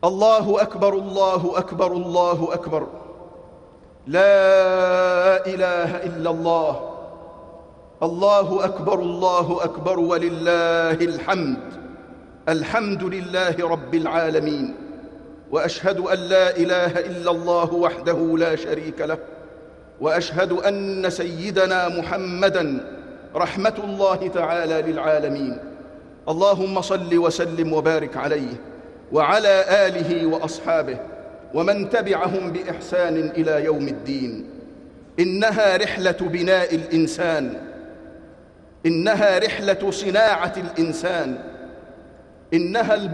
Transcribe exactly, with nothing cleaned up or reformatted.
الله أكبر الله أكبر الله أكبر، لا إله إلا الله. الله أكبر الله أكبر ولله الحمد. الحمد لله رب العالمين، وأشهد أن لا إله إلا الله وحده لا شريك له، وأشهد أن سيدنا محمدًا رحمة الله تعالى للعالمين. اللهم صل وسلم وبارك عليه وعلى آله وأصحابه ومن تبعهم بإحسان إلى يوم الدين. إنها رحلة بناء الإنسان، إنها رحلة صناعة الإنسان، إنها